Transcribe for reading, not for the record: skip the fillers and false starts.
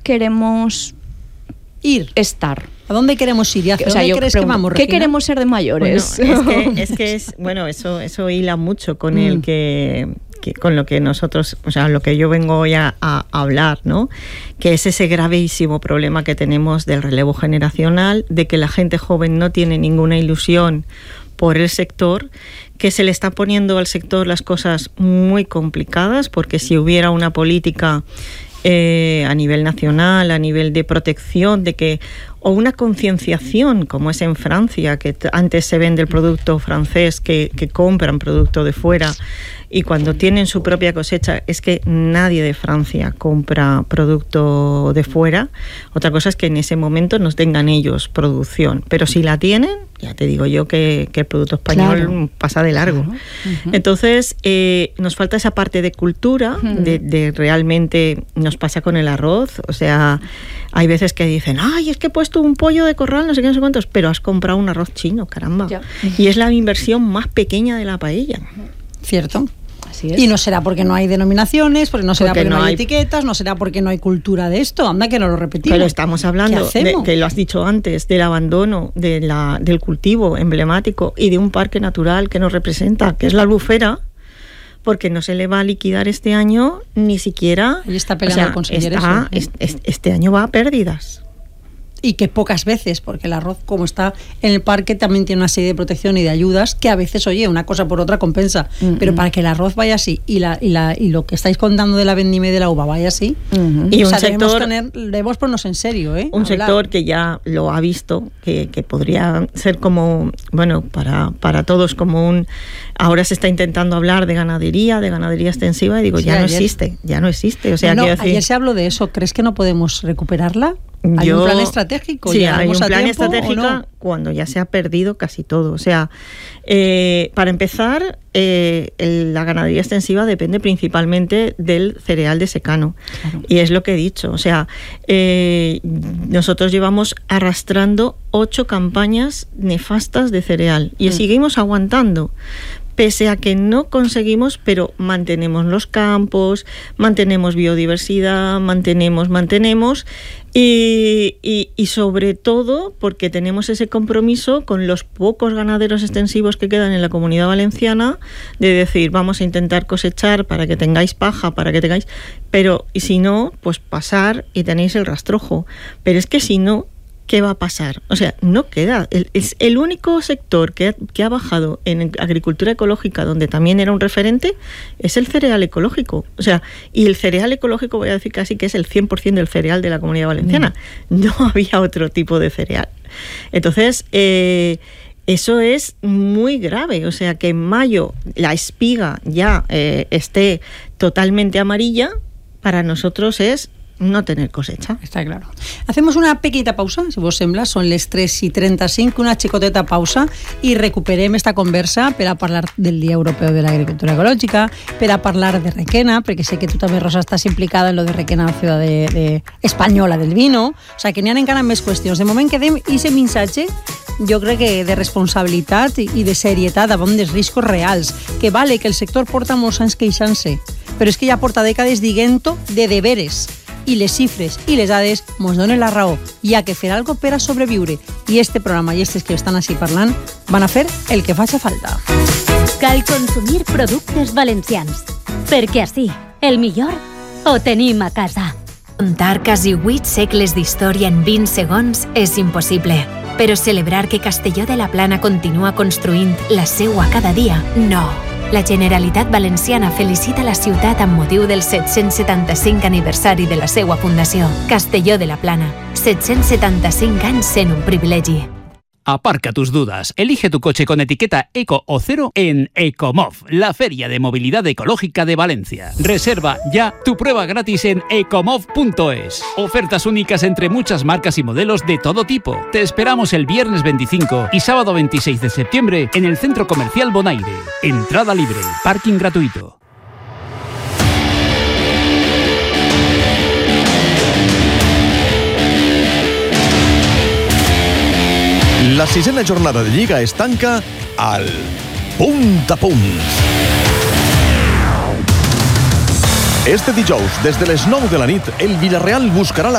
queremos estar? ¿A dónde queremos ir? ¿Hacia dónde crees que vamos, Regina? ¿Qué queremos ser de mayores? Bueno, eso hila mucho con con lo que nosotros, o sea, lo que yo vengo hoy a hablar, ¿no? Que es ese gravísimo problema que tenemos del relevo generacional, de que la gente joven no tiene ninguna ilusión por el sector, que se le está poniendo al sector las cosas muy complicadas, porque si hubiera una política a nivel nacional, a nivel de protección, o una concienciación, como es en Francia, que antes se vende el producto francés que compran producto de fuera, y cuando tienen su propia cosecha es que nadie de Francia compra producto de fuera. Otra cosa es que en ese momento nos tengan ellos producción, pero si la tienen, ya te digo yo que el producto español pasa de largo. Claro. Uh-huh. Entonces nos falta esa parte de cultura, de realmente nos pasa con el arroz, o sea, hay veces que dicen, ay, es que he puesto un pollo de corral, no sé qué, no sé cuántos, pero has comprado un arroz chino, caramba. Ya. Y es la inversión más pequeña de la paella. Cierto. Así es. Y no será porque no hay denominaciones, porque no será porque no hay etiquetas, no será porque no hay cultura de esto, anda que no lo repetimos. Pero estamos hablando, que lo has dicho antes, del abandono del cultivo emblemático y de un parque natural que nos representa, que es la Albufera, porque no se le va a liquidar este año ni siquiera. Ahí está peleando el conseller eso. Este año va a pérdidas. Y que pocas veces, porque el arroz, como está en el parque, también tiene una serie de protección y de ayudas que a veces, oye, una cosa por otra compensa. Pero para que el arroz vaya así y lo que estáis contando de la vendimia de la uva vaya así, y un sector, debemos ponernos en serio, un sector que ya lo ha visto, que podría ser como, bueno, para todos como ahora se está intentando hablar de ganadería extensiva, y digo, sí, ya no existe. O sea, ayer se habló de eso. ¿Crees que no podemos recuperarla? ¿Hay un plan estratégico? Sí, hay un plan estratégico cuando ya se ha perdido casi todo. O sea, para empezar, la ganadería extensiva depende principalmente del cereal de secano. Claro. Y es lo que he dicho. O sea, nosotros llevamos arrastrando 8 campañas nefastas de cereal y seguimos aguantando. Pese a que no conseguimos, pero mantenemos los campos, mantenemos biodiversidad, mantenemos y sobre todo porque tenemos ese compromiso con los pocos ganaderos extensivos que quedan en la Comunidad Valenciana, de decir, vamos a intentar cosechar para que tengáis paja, pero y si no, pues pasar y tenéis el rastrojo. Pero es que si no, ¿qué va a pasar? O sea, no queda. Es el único sector que ha bajado en agricultura ecológica, donde también era un referente, es el cereal ecológico. O sea, y el cereal ecológico, voy a decir casi que es el 100% del cereal de la Comunidad Valenciana. No había otro tipo de cereal. Entonces, eso es muy grave. O sea, que en mayo la espiga ya esté totalmente amarilla, para nosotros es no tener cosecha. Està clar. Hacemos una pequeñita pausa, si vos sembla, són les 3:35, una xicoteta pausa, i recuperem esta conversa per a parlar del Dia Europeu de l'Agricultura Ecològica, per a parlar de Requena, perquè sé que tu també, Rosa, estàs implicada en lo de Requena, la ciutat espanyola del vino, o sea, que n'hi ha encara més qüestions. De moment quedem aquest missatge, jo crec que de responsabilitat i de serietat davant dels riscos reals, que vale que el sector porta molts anys queixant-se, però és que ja porta dècades dient-ho de deberes, i les xifres i les dades mos donen la raó. Hi ha que fer algo per a sobreviure, i este programa i estes que estan així parlant van a fer el que faci falta. Cal consumir productes valencians, perquè així el millor ho tenim a casa. Contar quasi 8 segles d'història en 20 segons és impossible, però celebrar que Castelló de la Plana continua construint la seua cada dia, no. La Generalitat Valenciana felicita la ciutat amb motiu del 775 aniversari de la seua fundació. Castelló de la Plana, 775 anys sent un privilegi. Aparca tus dudas. Elige tu coche con etiqueta Eco o Cero en Ecomov, la feria de movilidad ecológica de Valencia. Reserva ya tu prueba gratis en ecomov.es. Ofertas únicas entre muchas marcas y modelos de todo tipo. Te esperamos el viernes 25 y sábado 26 de septiembre en el Centro Comercial Bonaire. Entrada libre, parking gratuito. La 6ª jornada de Lliga es tanca al punt a punt. Este dijous, des de les 9 de la nit, el Villarreal buscarà la